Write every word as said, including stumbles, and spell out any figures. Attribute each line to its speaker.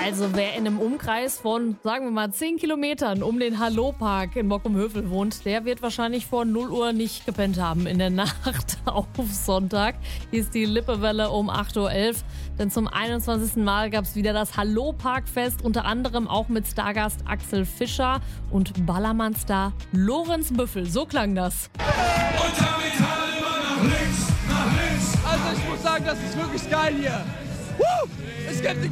Speaker 1: Also wer in einem Umkreis von, sagen wir mal, zehn Kilometern um den Hallo-Park in Bockum-Hövel wohnt, der wird wahrscheinlich vor null Uhr nicht gepennt haben in der Nacht auf Sonntag. Hier ist die Lippewelle um acht Uhr elf. Denn zum einundzwanzigsten Mal gab es wieder das Hallo-Park-Fest, unter anderem auch mit Stargast Axel Fischer und Ballermann-Star Lorenz Büffel. So klang das.
Speaker 2: Und damit halber nach links, nach links.
Speaker 3: Also ich muss sagen, das ist wirklich geil hier. Woo! Es gibt